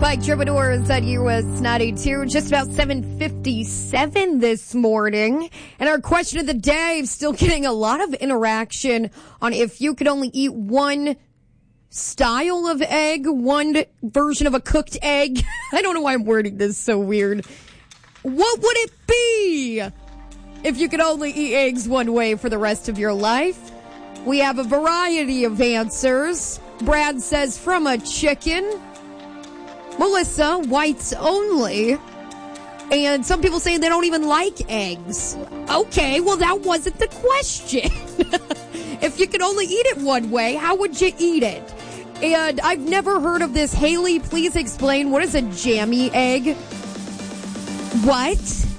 Bike Troubadours at US 92, just about 7:57 this morning. And our question of the day is still getting a lot of interaction on if you could only eat one style of egg, one version of a cooked egg. I don't know why I'm wording this so weird. What would it be if you could only eat eggs one way for the rest of your life? We have a variety of answers. Brad says from a chicken. Melissa, whites only. And some people say they don't even like eggs. Okay, well, that wasn't the question. If you could only eat it one way, how would you eat it? And I've never heard of this. Haley, please explain. What is a jammy egg? What?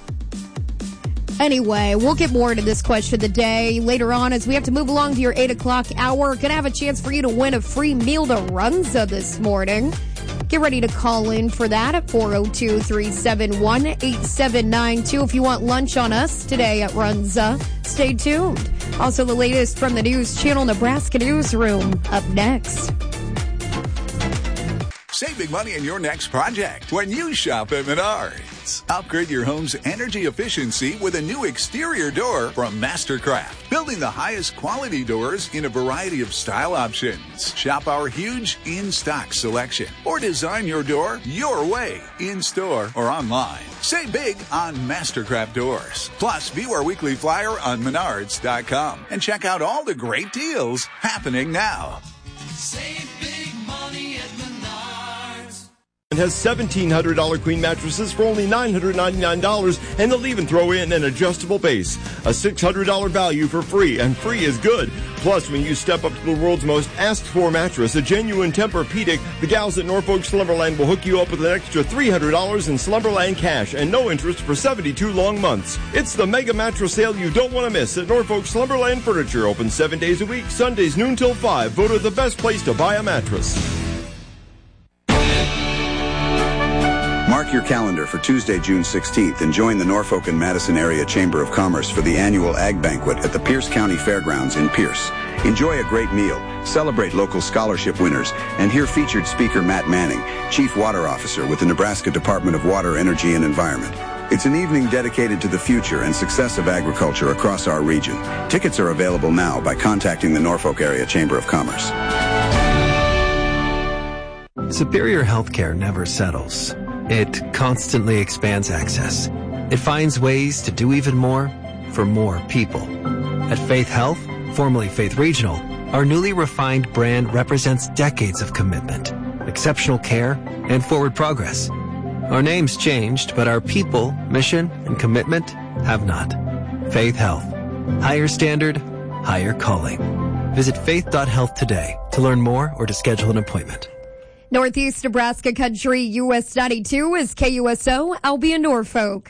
Anyway, we'll get more into this question of the day later on as we have to move along to your 8 o'clock hour. Gonna have a chance for you to win a free meal to Runza this morning. Get ready to call in for that at 402-371-8792 if you want lunch on us today at Runza. Stay tuned. Also, the latest from the News Channel Nebraska Newsroom up next. Save big money in your next project when you shop at Menards. Upgrade your home's energy efficiency with a new exterior door from Mastercraft. Building the highest quality doors in a variety of style options. Shop our huge in-stock selection. Or design your door your way, in-store or online. Save big on Mastercraft doors. Plus, view our weekly flyer on Menards.com and check out all the great deals happening now. Save big money at Menards. Has $1,700 queen mattresses for only $999, and they'll even throw in an adjustable base. A $600 value for free, and free is good. Plus, when you step up to the world's most asked-for mattress, a genuine Tempur-Pedic, the gals at Norfolk Slumberland will hook you up with an extra $300 in Slumberland cash and no interest for 72 long months. It's the mega mattress sale you don't want to miss at Norfolk Slumberland Furniture. Open 7 days a week, Sundays noon till 5. Voted the best place to buy a mattress. Mark your calendar for Tuesday, June 16th and join the Norfolk and Madison Area Chamber of Commerce for the annual Ag Banquet at the Pierce County Fairgrounds in Pierce. Enjoy a great meal, celebrate local scholarship winners, and hear featured speaker Matt Manning, Chief Water Officer with the Nebraska Department of Water, Energy, and Environment. It's an evening dedicated to the future and success of agriculture across our region. Tickets are available now by contacting the Norfolk Area Chamber of Commerce. Superior Healthcare never settles. It constantly expands access. It finds ways to do even more for more people. At Faith Health, formerly Faith Regional, our newly refined brand represents decades of commitment, exceptional care, and forward progress. Our name's changed, but our people, mission, and commitment have not. Faith Health. Higher standard, higher calling. Visit faith.health today to learn more or to schedule an appointment. Northeast Nebraska Country, US 92 is KUSO, Albion, Norfolk.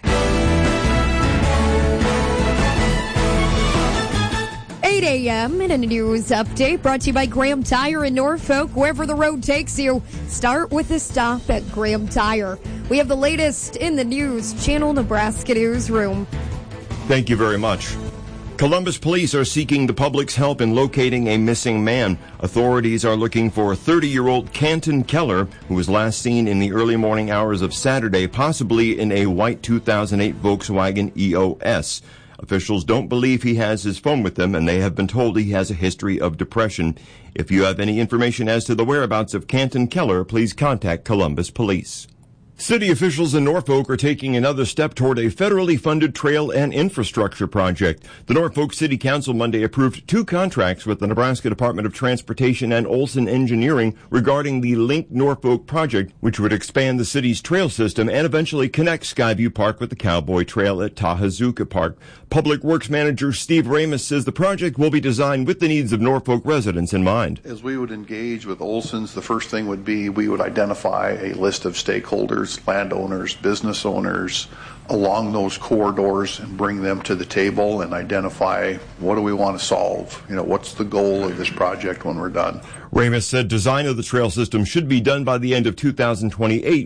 8 a.m. in a news update brought to you by Graham Tire in Norfolk. Wherever the road takes you, start with a stop at Graham Tire. We have the latest in the News Channel Nebraska Newsroom. Thank you very much. Columbus police are seeking the public's help in locating a missing man. Authorities are looking for 30-year-old Canton Keller, who was last seen in the early morning hours of Saturday, possibly in a white 2008 Volkswagen EOS. Officials don't believe he has his phone with him, and they have been told he has a history of depression. If you have any information as to the whereabouts of Canton Keller, please contact Columbus Police. City officials in Norfolk are taking another step toward a federally funded trail and infrastructure project. The Norfolk City Council Monday approved 2 contracts with the Nebraska Department of Transportation and Olson Engineering regarding the Link Norfolk project, which would expand the city's trail system and eventually connect Skyview Park with the Cowboy Trail at Tahazuka Park. Public Works Manager Steve Ramus says the project will be designed with the needs of Norfolk residents in mind. As we would engage with Olson's, the first thing would be we would identify a list of stakeholders, landowners, business owners along those corridors and bring them to the table and identify what do we want to solve? What's the goal of this project when we're done? Ramus said design of the trail system should be done by the end of 2028.